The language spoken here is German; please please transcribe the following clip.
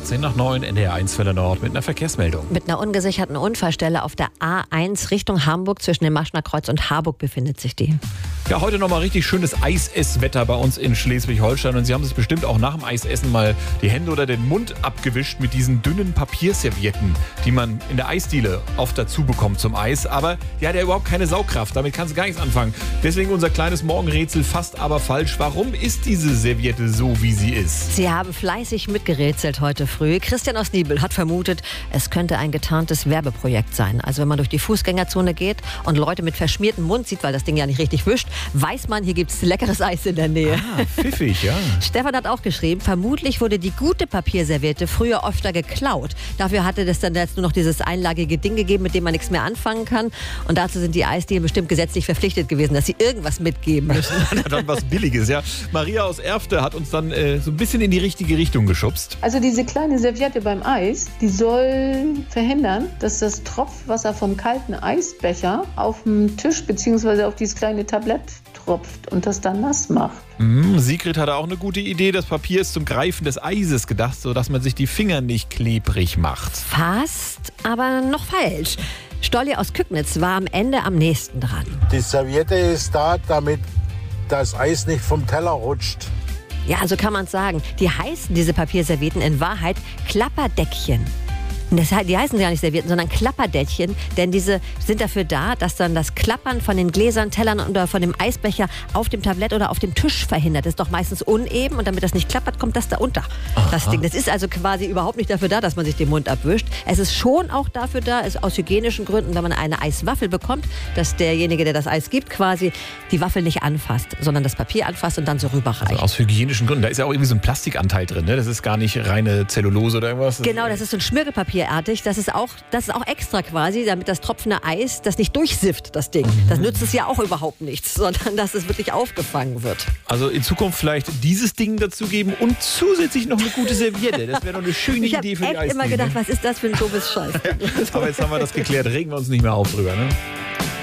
18 nach 9, NDR 1 Welle Nord mit einer Verkehrsmeldung. Mit einer ungesicherten Unfallstelle auf der A1 Richtung Hamburg zwischen dem Maschner Kreuz und Harburg befindet sich die. Ja, heute nochmal richtig schönes Eisesswetter bei uns in Schleswig-Holstein. Und Sie haben sich bestimmt auch nach dem Eisessen mal die Hände oder den Mund abgewischt mit diesen dünnen Papierservietten, die man in der Eisdiele oft dazu bekommt zum Eis. Aber die hat ja überhaupt keine Saugkraft. Damit kannst du gar nichts anfangen. Deswegen unser kleines Morgenrätsel, fast aber falsch. Warum ist diese Serviette so, wie sie ist? Sie haben fleißig mitgerätselt heute früh. Christian aus Niebel hat vermutet, es könnte ein getarntes Werbeprojekt sein. Also wenn man durch die Fußgängerzone geht und Leute mit verschmiertem Mund sieht, weil das Ding ja nicht richtig wischt, weiß man, hier gibt es leckeres Eis in der Nähe. Ah, pfiffig, ja. Stefan hat auch geschrieben, vermutlich wurde die gute Papierserviette früher öfter geklaut. Dafür hatte es dann jetzt nur noch dieses einlagige Ding gegeben, mit dem man nichts mehr anfangen kann. Und dazu sind die Eisdielen bestimmt gesetzlich verpflichtet gewesen, dass sie irgendwas mitgeben müssen. Dann was Billiges, ja. Maria aus Erfte hat uns dann so ein bisschen in die richtige Richtung geschubst. Also diese kleine Serviette beim Eis, die soll verhindern, dass das Tropfwasser vom kalten Eisbecher auf dem Tisch bzw. auf dieses kleine Tablett tropft und das dann nass macht. Sigrid hatte auch eine gute Idee. Das Papier ist zum Greifen des Eises gedacht, sodass man sich die Finger nicht klebrig macht. Fast, aber noch falsch. Stolli aus Kügnitz war am Ende am nächsten dran. Die Serviette ist da, damit das Eis nicht vom Teller rutscht. Ja, so kann man es sagen. Die heißen diese Papierservietten in Wahrheit Klapperdeckchen. Die heißen ja nicht Servietten, sondern Klapperdeckchen, denn diese sind dafür da, dass dann das Klappern von den Gläsern, Tellern oder von dem Eisbecher auf dem Tablett oder auf dem Tisch verhindert. Das ist doch meistens uneben und damit das nicht klappert, kommt das da unter. Das Ding. Das ist also quasi überhaupt nicht dafür da, dass man sich den Mund abwischt. Es ist schon auch dafür da, ist aus hygienischen Gründen, wenn man eine Eiswaffel bekommt, dass derjenige, der das Eis gibt, quasi die Waffel nicht anfasst, sondern das Papier anfasst und dann so rüberreicht. Also aus hygienischen Gründen. Da ist ja auch irgendwie so ein Plastikanteil drin, ne? Das ist gar nicht reine Zellulose oder irgendwas. Genau, das ist so ein Schmirgelpapier. Das ist auch extra quasi, damit das tropfende Eis das nicht durchsifft, das Ding. Das nützt es ja auch überhaupt nichts, sondern dass es wirklich aufgefangen wird. Also in Zukunft vielleicht dieses Ding dazugeben und zusätzlich noch eine gute Serviette. Das wäre doch eine schöne Idee für die Eisdiele. Ich habe immer gedacht, was ist das für ein doofes Scheiß? Aber jetzt haben wir das geklärt. Regen wir uns nicht mehr auf drüber, ne?